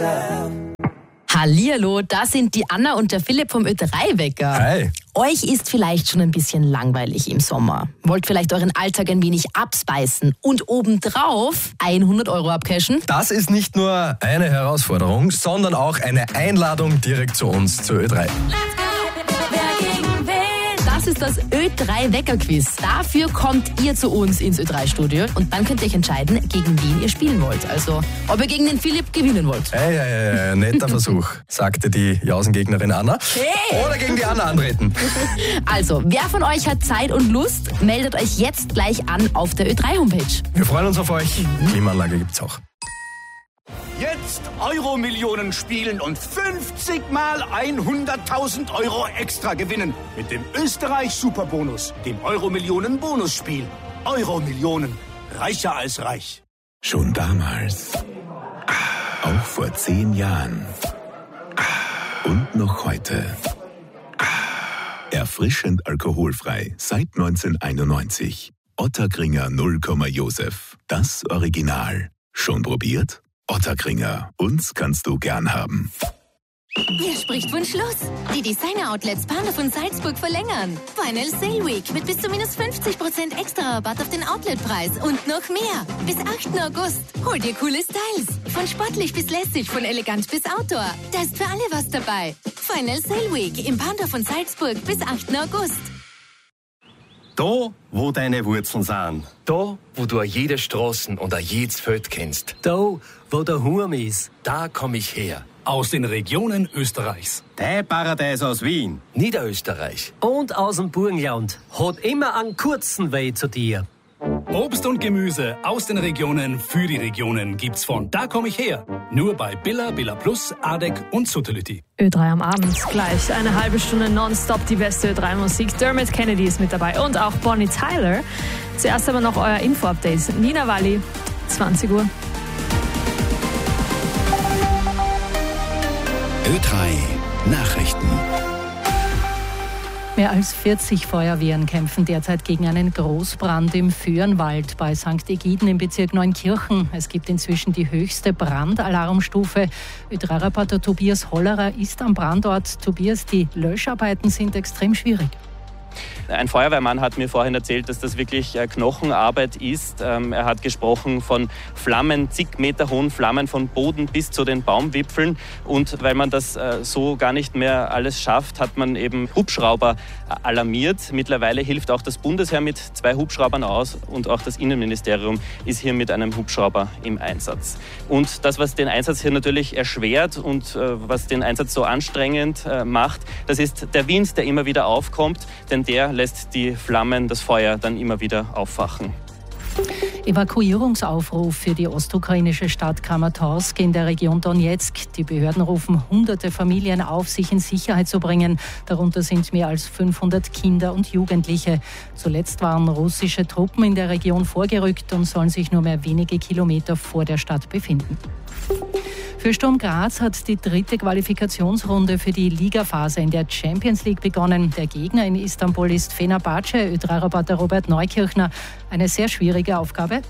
Hallihallo, da sind die Anna und der Philipp vom Ö3-Wecker. Hi. Euch ist vielleicht schon ein bisschen langweilig im Sommer. Wollt vielleicht euren Alltag ein wenig abspeisen und obendrauf 100 € abcashen? Das ist nicht nur eine Herausforderung, sondern auch eine Einladung direkt zu uns, zu Ö3. Das ist das Ö3-Wecker-Quiz. Dafür kommt ihr zu uns ins Ö3-Studio und dann könnt ihr euch entscheiden, gegen wen ihr spielen wollt. Also, ob ihr gegen den Philipp gewinnen wollt. Hey, netter Versuch, sagte die Jausengegnerin Anna. Hey. Oder gegen die Anna antreten. Also, wer von euch hat Zeit und Lust, meldet euch jetzt gleich an auf der Ö3-Homepage. Wir freuen uns auf euch. Klimaanlage gibt's auch. Jetzt Euro-Millionen spielen und 50 mal 100.000 € extra gewinnen. Mit dem Österreich-Superbonus, dem Euro-Millionen-Bonusspiel. Euro-Millionen, reicher als reich. Schon damals, auch vor 10 Jahren und noch heute. Erfrischend alkoholfrei seit 1991. Ottakringer 0, Josef. Das Original. Schon probiert? Ottakringer, uns kannst du gern haben. Wer spricht von Schluss? Die Designer-Outlets Bahnhof und Salzburg verlängern. Final Sale Week mit bis zu minus 50% extra Rabatt auf den Outletpreis und noch mehr. Bis 8. August. Hol dir coole Styles. Von sportlich bis lässig, von elegant bis Outdoor. Da ist für alle was dabei. Final Sale Week im Bahnhof und Salzburg bis 8. August. Da, wo deine Wurzeln sind. Da, wo du jede Straßen und jedes Feld kennst. Da, wo der Hurm ist. Da komm ich her. Aus den Regionen Österreichs. Dein Paradies aus Wien. Niederösterreich. Und aus dem Burgenland. Hat immer einen kurzen Weg zu dir. Obst und Gemüse aus den Regionen für die Regionen gibt's von Da komm ich her. Nur bei Billa, Billa Plus, Adek und Suttelütti. Ö3 am Abend, gleich eine halbe Stunde nonstop die beste Ö3-Musik. Dermot Kennedy ist mit dabei und auch Bonnie Tyler. Zuerst aber noch euer Info-Update. Nina Walli, 20 Uhr. Ö3 Nachrichten. Mehr als 40 Feuerwehren kämpfen derzeit gegen einen Großbrand im Föhrenwald bei St. Egiden im Bezirk Neunkirchen. Es gibt inzwischen die höchste Brandalarmstufe. Ö3-Reporter Tobias Hollerer ist am Brandort. Tobias, die Löscharbeiten sind extrem schwierig. Ein Feuerwehrmann hat mir vorhin erzählt, dass das wirklich Knochenarbeit ist. Er hat gesprochen von Flammen, zig Meter hohen Flammen von Boden bis zu den Baumwipfeln. Und weil man das so gar nicht mehr alles schafft, hat man eben Hubschrauber alarmiert. Mittlerweile hilft auch das Bundesheer mit 2 Hubschraubern aus und auch das Innenministerium ist hier mit einem Hubschrauber im Einsatz. Und das, was den Einsatz hier natürlich erschwert und was den Einsatz so anstrengend macht, das ist der Wind, der immer wieder aufkommt, denn der lässt die Flammen, das Feuer dann immer wieder auffachen. Evakuierungsaufruf für die ostukrainische Stadt Kramatorsk in der Region Donetsk. Die Behörden rufen hunderte Familien auf, sich in Sicherheit zu bringen. Darunter sind mehr als 500 Kinder und Jugendliche. Zuletzt waren russische Truppen in der Region vorgerückt und sollen sich nur mehr wenige Kilometer vor der Stadt befinden. Für Sturm Graz hat die 3. Qualifikationsrunde für die Ligaphase in der Champions League begonnen. Der Gegner in Istanbul ist Fenerbahce. Ö3-Reporter Robert Neukirchner. Eine sehr schwierige Aufgabe.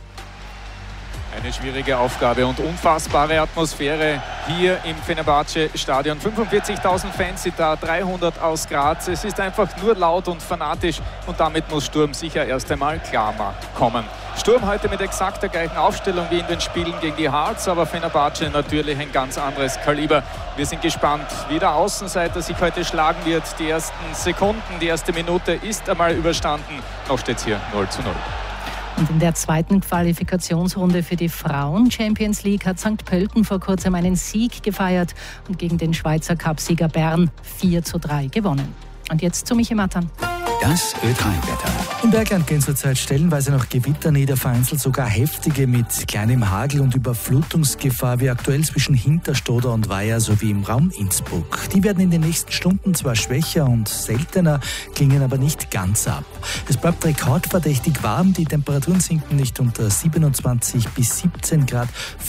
Eine schwierige Aufgabe und unfassbare Atmosphäre hier im Fenerbahce-Stadion. 45.000 Fans sind da, 300 aus Graz. Es ist einfach nur laut und fanatisch und damit muss Sturm sicher erst einmal klar kommen. Sturm heute mit exakt der gleichen Aufstellung wie in den Spielen gegen die Hearts, aber Fenerbahce natürlich ein ganz anderes Kaliber. Wir sind gespannt, wie der Außenseiter sich heute schlagen wird. Die ersten Sekunden, die erste Minute ist einmal überstanden. Noch steht es hier 0:0. Und in der 2. Qualifikationsrunde für die Frauen-Champions League hat St. Pölten vor kurzem einen Sieg gefeiert und gegen den Schweizer Cupsieger Bern 4:3 gewonnen. Und jetzt zu Michi Mattern. Das Ö3-Wetter. Im Bergland gehen zurzeit stellenweise noch Gewitter nieder, vereinzelt sogar heftige mit kleinem Hagel und Überflutungsgefahr wie aktuell zwischen Hinterstoder und Weiher sowie im Raum Innsbruck. Die werden in den nächsten Stunden zwar schwächer und seltener, klingen aber nicht ganz ab. Es bleibt rekordverdächtig warm, die Temperaturen sinken nicht unter 27 bis 17 Grad,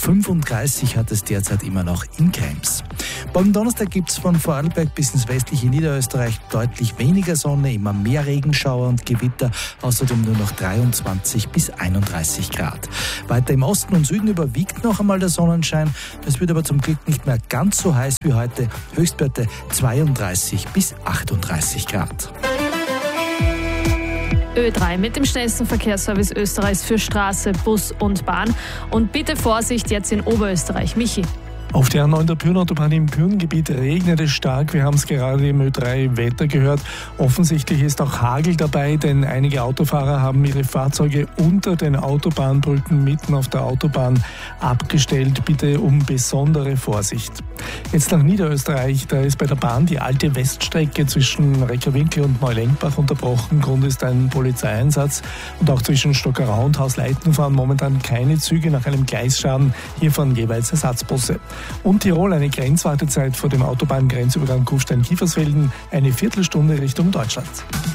35 hat es derzeit immer noch in Krems. Morgen Donnerstag gibt es von Vorarlberg bis ins westliche Niederösterreich deutlich weniger Sonne, immer mehr weniger Regenschauer und Gewitter, außerdem nur noch 23 bis 31 Grad. Weiter im Osten und Süden überwiegt noch einmal der Sonnenschein. Es wird aber zum Glück nicht mehr ganz so heiß wie heute. Höchstwerte 32 bis 38 Grad. Ö3 mit dem schnellsten Verkehrsservice Österreichs für Straße, Bus und Bahn. Und bitte Vorsicht jetzt in Oberösterreich. Michi. Auf der A9 der Pyrenautobahn im Pyrengebiet regnet es stark. Wir haben es gerade im Ö3 Wetter gehört. Offensichtlich ist auch Hagel dabei, denn einige Autofahrer haben ihre Fahrzeuge unter den Autobahnbrücken mitten auf der Autobahn abgestellt. Bitte um besondere Vorsicht. Jetzt nach Niederösterreich. Da ist bei der Bahn die alte Weststrecke zwischen Reckerwinkel und Neulenkbach unterbrochen. Grund ist ein Polizeieinsatz. Und auch zwischen Stockerau und Hausleiten fahren momentan keine Züge nach einem Gleisschaden. Hier fahren jeweils Ersatzbusse. Und Tirol, eine Grenzwartezeit vor dem Autobahngrenzübergang Kufstein-Kiefersfelden, eine Viertelstunde Richtung Deutschland.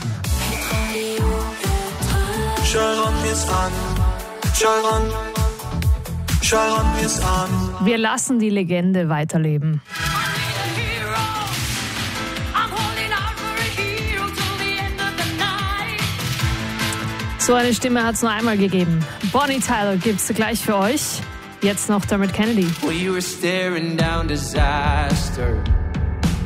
Wir lassen die Legende weiterleben. So eine Stimme hat es nur einmal gegeben. Bonnie Tyler gibt's gleich für euch. Jetzt noch Dermot Kennedy. Well, you were staring down disaster.